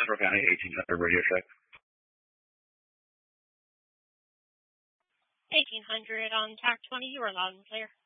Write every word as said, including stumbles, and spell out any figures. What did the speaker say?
Central County, eighteen hundred Radio Shack. eighteen hundred on T A C twenty, you are loud and clear.